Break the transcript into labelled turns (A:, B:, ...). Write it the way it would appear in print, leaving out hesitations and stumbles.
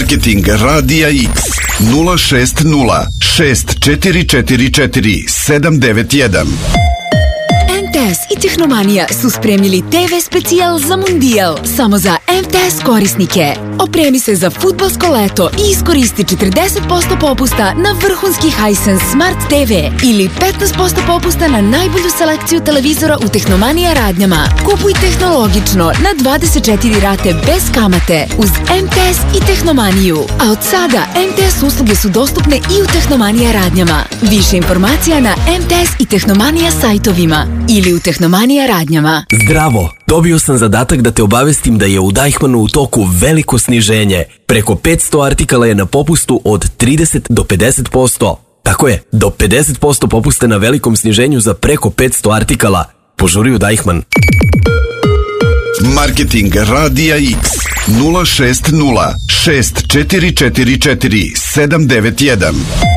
A: Marketing Radija X 060 6444 791.
B: MTS i Tehnomanija su spremili TV specijal za Mundijal samo za MTS korisnike. Opremi se za fudbalsko leto i iskoristi 40% popusta na vrhunski Hisense Smart TV ili 15% popusta na najbolju selekciju televizora u Tehnomanija radnjama. Kupuj tehnologično na 24 rate bez kamate uz MTS i Tehnomaniju. A od sada MTS usluge su dostupne i u Tehnomanija radnjama. Više informacija na MTS i Tehnomanija sajtovima ili u Tehnomanija radnjama.
C: Zdravo! Dobio sam zadatak da te obavestim da je u Deichmannu u toku veliko sniženje. Preko 500 artikala je na popustu od 30 do 50%. Tako je, do 50% popuste na velikom sniženju za preko 500 artikala. Požuri u Deichmann.
A: Marketing Radija X 060 6444 791.